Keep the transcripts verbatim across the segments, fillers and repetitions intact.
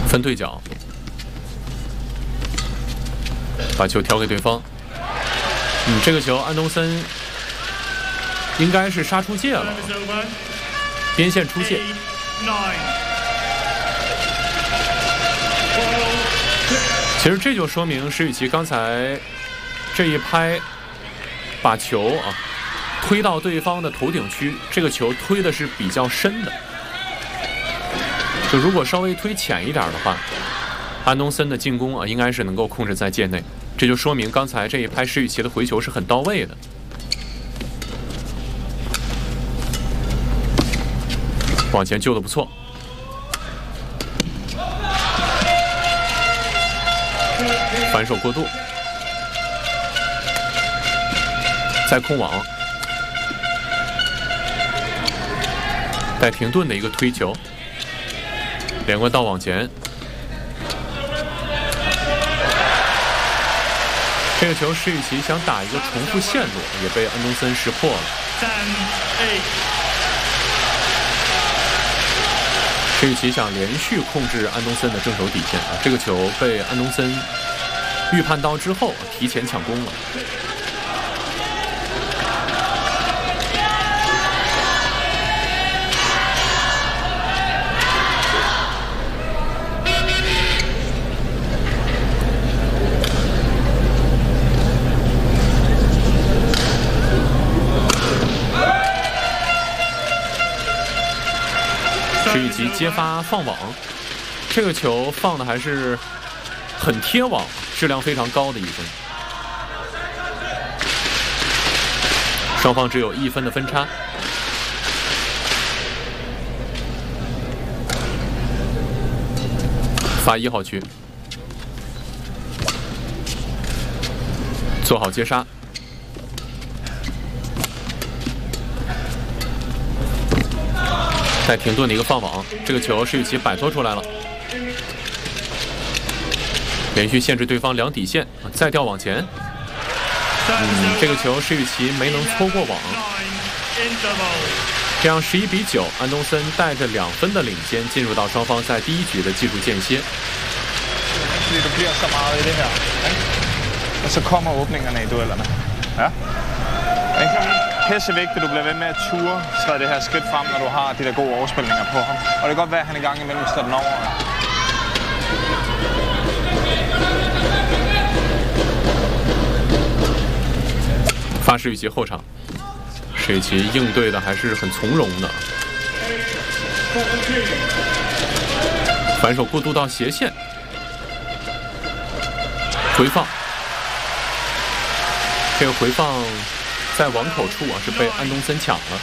分对角，把球挑给对方。嗯，这个球安东森应该是杀出界了，边线出界。其实这就说明石宇奇刚才这一拍，把球啊推到对方的头顶区，这个球推的是比较深的。就如果稍微推浅一点的话，安东森的进攻啊应该是能够控制在界内。这就说明刚才这一拍石宇奇的回球是很到位的。往前救的不错。反手过度，再控网，带停顿的一个推球，连贯到网前。这个球石宇奇想打一个重复线路，也被安东森识破了。石宇奇想连续控制安东森的正手底线啊，这个球被安东森预判到之后，提前抢攻了。石宇奇接发放网，这个球放的还是很贴网，质量非常高的一分。双方只有一分的分差。发一号区，做好接杀。带停顿的一个放网，这个球石宇奇摆脱出来了，连续限制对方两底线，再调往前。嗯，这个球石宇奇没能搓过网，这样十一比九，安东森带着两分的领先进入到双方在第一局的技术间歇。 Pissevægtigt, du bliver ved med at ture, træde det her skridt frem, når du har de der gode overspilninger på ham. Og det kan godt være, at han i gang imellem står den over. 发石宇奇后场，石宇奇应对的还是很从容的，反手过渡到斜线，回放，这个回放。在网口处啊，是被安东森抢了。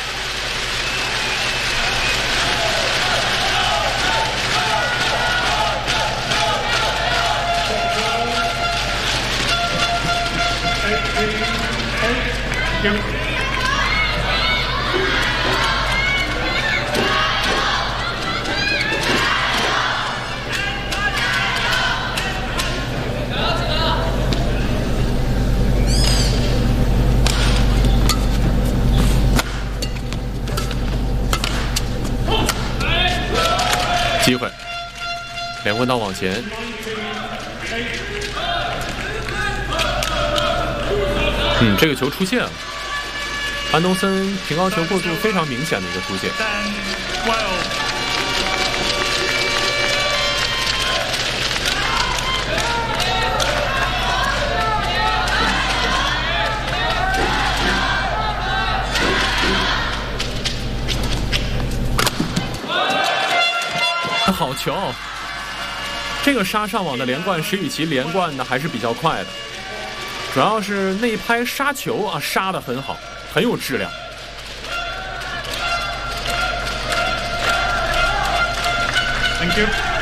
机会，连贯到网前，嗯，这个球出界了。安东森平高球过渡非常明显的一个出界。好球！这个杀上网的连贯，石宇奇连贯的还是比较快的，主要是那一拍杀球啊，杀得很好，很有质量。Thank you.